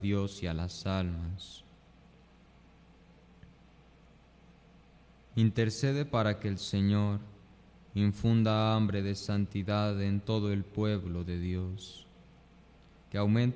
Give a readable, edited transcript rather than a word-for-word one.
Dios y a las almas. Intercede para que el Señor infunda hambre de santidad en todo el pueblo de Dios, que aumente